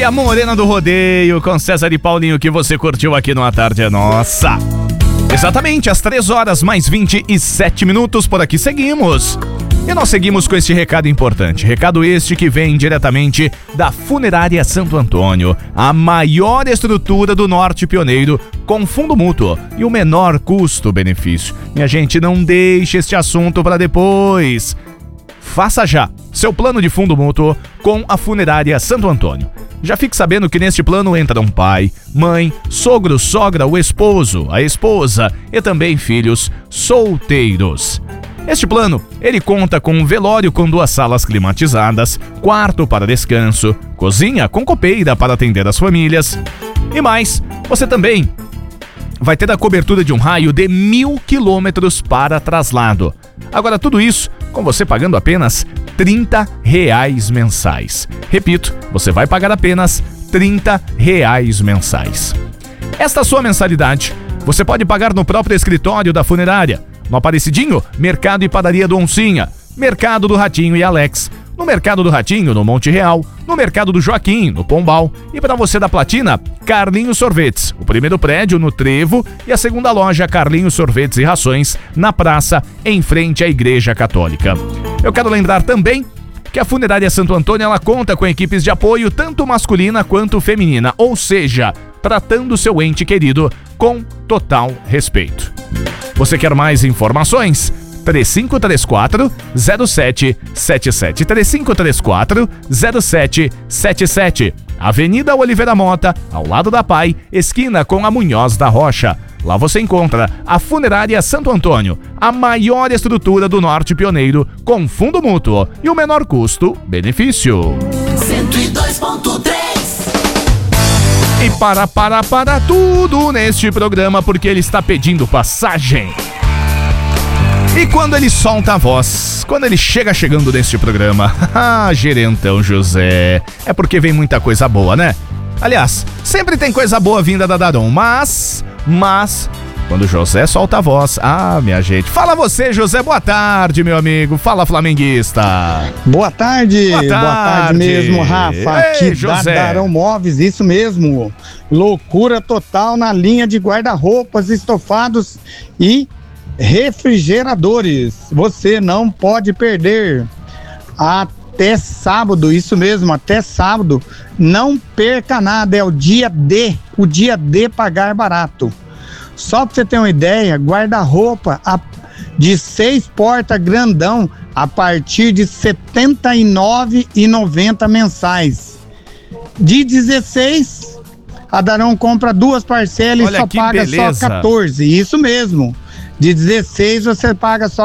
a Morena do Rodeio com César e Paulinho, que você curtiu aqui no A Tarde é Nossa. Exatamente, às 3 horas mais 27 minutos, por aqui seguimos. E nós seguimos com este recado importante. Recado este que vem diretamente da Funerária Santo Antônio, a maior estrutura do Norte Pioneiro, com fundo mútuo e o menor custo-benefício. Minha gente, não deixe este assunto para depois. Faça já seu plano de fundo mútuo com a Funerária Santo Antônio. Já fique sabendo que neste plano entram pai, mãe, sogro, sogra, o esposo, a esposa e também filhos solteiros. Este plano, ele conta com um velório com 2 salas climatizadas, quarto para descanso, cozinha com copeira para atender as famílias. E mais, você também vai ter a cobertura de um raio de 1.000 quilômetros para traslado. Agora tudo isso com você pagando apenas R$30 mensais. Repito, você vai pagar apenas R$30 mensais. Esta sua mensalidade você pode pagar no próprio escritório da funerária, no Aparecidinho, Mercado e Padaria do Oncinha, Mercado do Ratinho e Alex, no Mercado do Ratinho, no Monte Real, no Mercado do Joaquim, no Pombal, e para você da Platina, Carlinhos Sorvetes, o primeiro prédio no Trevo e a segunda loja Carlinhos Sorvetes e Rações na praça, em frente à Igreja Católica. Eu quero lembrar também que a Funerária Santo Antônio ela conta com equipes de apoio tanto masculina quanto feminina, ou seja, tratando seu ente querido com total respeito. Você quer mais informações? 3534-0777. 3534-0777. Avenida Oliveira Mota, ao lado da Pai, esquina com a Munhoz da Rocha. Lá você encontra a Funerária Santo Antônio, a maior estrutura do Norte Pioneiro, com fundo mútuo e o menor custo-benefício. 102.3. E para tudo neste programa, porque ele está pedindo passagem. E quando ele solta a voz, quando ele chegando neste programa, gerentão José, é porque vem muita coisa boa, né? Aliás, sempre tem coisa boa vinda da Daron, mas, quando o José solta a voz, minha gente. Fala você, José, boa tarde, meu amigo. Fala, flamenguista. Boa tarde. Boa tarde mesmo, Rafa. Ei, aqui José. da Daron Móveis, isso mesmo. Loucura total na linha de guarda-roupas, estofados e refrigeradores. Você não pode perder. Até sábado, isso mesmo, até sábado. Não perca nada, é o dia D pagar barato. Só pra você ter uma ideia, guarda-roupa de 6 portas grandão a partir de R$ 79,90 mensais. De 16, a Daron compra 2 parcelas. Olha, e só paga beleza. Só 14, isso mesmo. De 16 você paga só